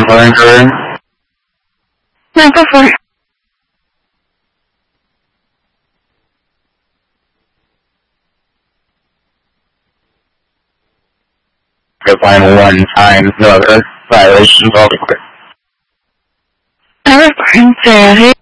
Microphone. Microphone. Define one times another violation of the Microphone.